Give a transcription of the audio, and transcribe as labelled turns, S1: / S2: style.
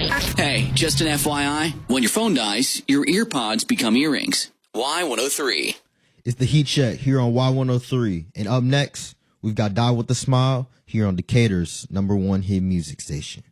S1: Hey, just an FYI, when your phone dies, your ear pods become earrings. Y103.
S2: It's the Heat Check here on Y103. And up next, we've got Die With A Smile here on Decatur's #1 hit music station.